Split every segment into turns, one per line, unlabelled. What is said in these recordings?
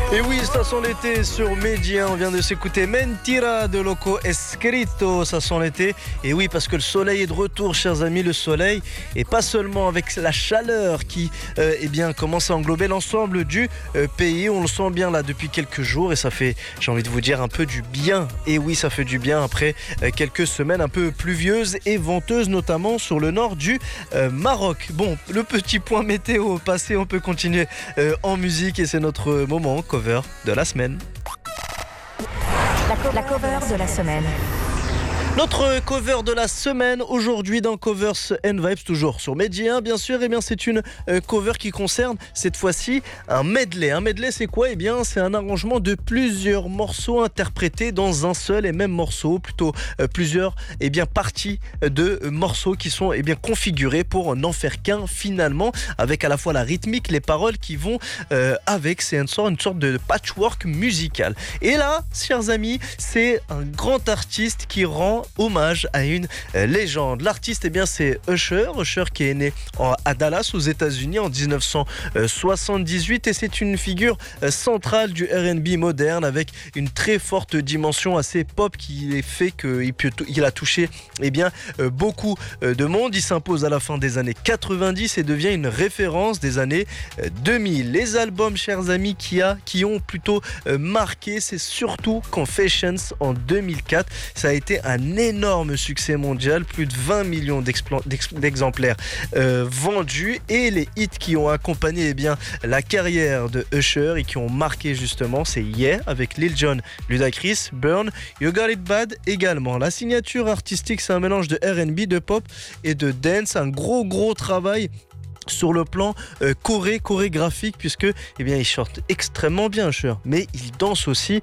Et oui, ça sent l'été sur Média. On vient de s'écouter Mentira de Loco Escrito. Ça sent l'été. Et oui, parce que le soleil est de retour, chers amis. Le soleil, et pas seulement avec la chaleur qui commence à englober l'ensemble du pays. On le sent bien là depuis quelques jours et ça fait, j'ai envie de vous dire, un peu du bien. Et oui, ça fait du bien après quelques semaines un peu pluvieuses et venteuses, notamment sur le nord du Maroc. Bon, le petit point météo passé, on peut continuer en musique et c'est notre moment cover de la semaine.
La cover de la semaine.
Notre cover de la semaine aujourd'hui dans Covers and Vibes, toujours sur Média bien sûr. C'est une cover qui concerne cette fois-ci un medley. Un medley, c'est quoi ? C'est un arrangement de plusieurs morceaux interprétés dans un seul et même morceau, plutôt plusieurs parties de morceaux qui sont configurés pour n'en faire qu'un finalement, avec à la fois la rythmique, les paroles qui vont avec. C'est une sorte de patchwork musical. Et là, chers amis, c'est un grand artiste qui rend hommage à une légende. L'artiste, c'est Usher qui est né à Dallas aux États-Unis en 1978 et c'est une figure centrale du R&B moderne avec une très forte dimension assez pop qui fait qu'il a touché beaucoup de monde. Il s'impose à la fin des années 90 et devient une référence des années 2000. Les albums, chers amis, qui ont plutôt marqué, c'est surtout Confessions en 2004. Ça a été un énorme succès mondial, plus de 20 millions d'exemplaires vendus, et les hits qui ont accompagné la carrière de Usher et qui ont marqué justement, c'est Yeah avec Lil Jon, Ludacris, Burn, You Got It Bad également. La signature artistique, c'est un mélange de R&B, de pop et de dance, un gros travail sur le plan chorégraphique, puisque il chante extrêmement bien Usher, mais il danse aussi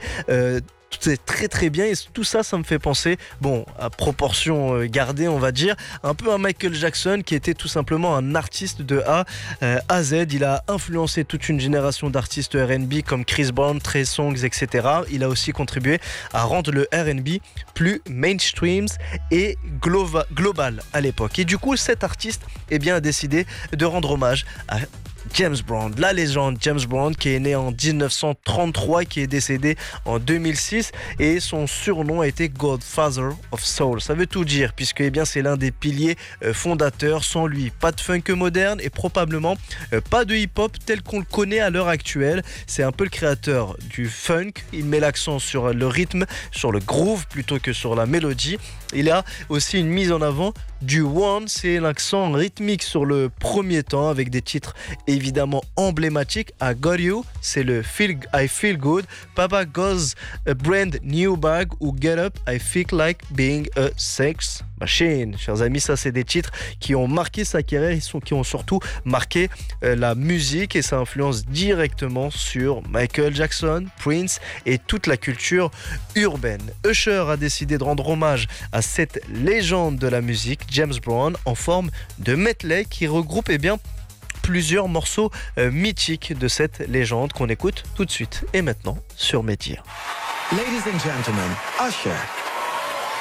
c'est très bien, et tout ça me fait penser, à proportion gardée on va dire, un peu à Michael Jackson, qui était tout simplement un artiste de A à Z. Il a influencé toute une génération d'artistes R&B comme Chris Brown, Trey Songz, etc. Il a aussi contribué à rendre le R&B plus mainstream et global à l'époque. Et du coup, cet artiste a décidé de rendre hommage à James Brown, la légende James Brown, qui est né en 1933 et qui est décédé en 2006, et son surnom a été Godfather of Soul. Ça veut tout dire, puisque c'est l'un des piliers fondateurs. Sans lui, pas de funk moderne et probablement pas de hip-hop tel qu'on le connaît à l'heure actuelle. C'est un peu le créateur du funk. Il met l'accent sur le rythme, sur le groove plutôt que sur la mélodie. Il a aussi une mise en avant du one, c'est l'accent rythmique sur le premier temps avec des titres évidemment emblématiques. I Got You, c'est le I Feel Good, Papa Goes a Brand New Bag ou Get Up, I Feel Like Being a Sex Machine. Chers amis, ça c'est des titres qui ont marqué sa carrière, qui ont surtout marqué la musique, et ça influence directement sur Michael Jackson, Prince et toute la culture urbaine. Usher a décidé de rendre hommage à cette légende de la musique, James Brown, en forme de medley qui regroupe plusieurs morceaux mythiques de cette légende qu'on écoute tout de suite et maintenant sur Média.
Ladies and gentlemen, Usher.